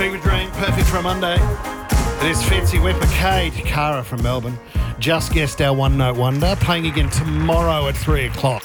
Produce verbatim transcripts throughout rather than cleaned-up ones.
Fever Dream, perfect for a Monday. It is Fitzy Whipper, Kate, Cara from Melbourne. Just guessed our One Note Wonder. Playing again tomorrow at three o'clock.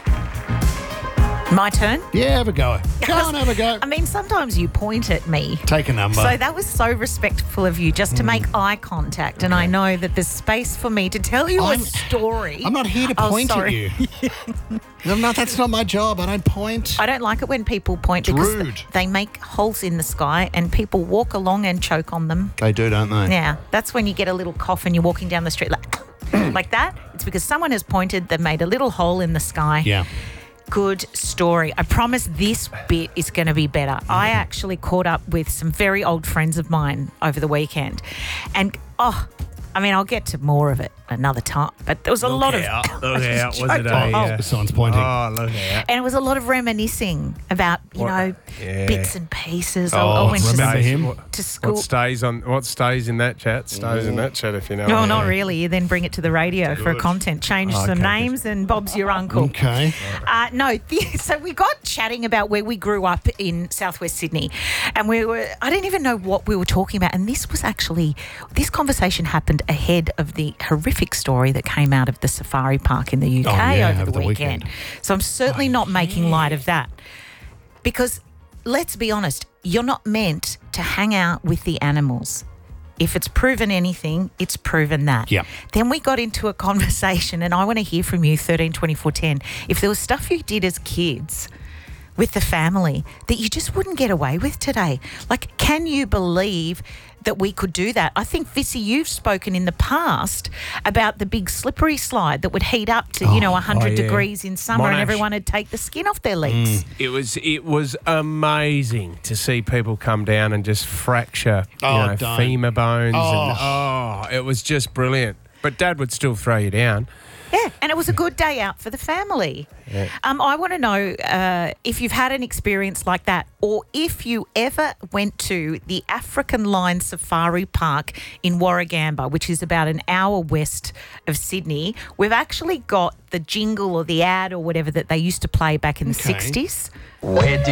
My turn? Yeah, have a go. Go on, have a go. I mean, sometimes you point at me. Take a number. So that was so respectful of you just to make eye contact. And I know that there's space for me to tell you I'm- a story. I'm not here to Oh, point at sorry. you. I'm not, that's not my job. I don't point. I don't like it when people point It's because rude. th- they make holes in the sky and people walk along and choke on them. They do, don't they? Yeah, that's when you get a little cough and you're walking down the street like, like that. It's because someone has pointed, they've made a little hole in the sky. Yeah. Good story. I promise this bit is going to be better. I actually caught up with some very old friends of mine over the weekend. And, oh, I mean, I'll get to more of it another time. But there was a Look lot out, of... look out, was it Oh, a... oh. uh, Someone's pointing. Oh, look out. And it was a lot of reminiscing about, you What- know, yeah. bits and pieces. I, Oh, I went remember to, him? What, to school. what stays on? What stays in that chat? Stays in that chat, if you know. No, what I not mean. really. You then bring it to the radio for Good. content. Change Oh, some okay, names and Bob's your uncle. Okay. Uh, no, the, so we got chatting about where we grew up in southwest Sydney, and we were, I didn't even know what we were talking about. And this was actually, this conversation happened ahead of the horrific story that came out of the safari park in the U K Oh, yeah, over, over the, the weekend. weekend. So I'm certainly Oh, not making yeah. light of that because let's be honest, you're not meant to hang out with the animals. If it's proven anything, it's proven that. Yep. Then we got into a conversation, and I want to hear from you, thirteen twenty-four ten. If there was stuff you did as kids with the family that you just wouldn't get away with today, like, can you believe that we could do that? I think, Vissy, you've spoken in the past about the big slippery slide that would heat up to, you know, one hundred oh, yeah. degrees in summer and Monash. everyone would take the skin off their legs. It was it was amazing to see people come down and just fracture, you Oh, know, don't. femur bones, Oh. and oh, it was just brilliant. But Dad would still throw you down. Yeah, and it was a good day out for the family. Yeah. Um, I want to know uh, if you've had an experience like that, or if you ever went to the African Line Safari Park in Warragamba, which is about an hour west of Sydney. We've actually got the jingle or the ad or whatever that they used to play back in the Okay. sixties. Where do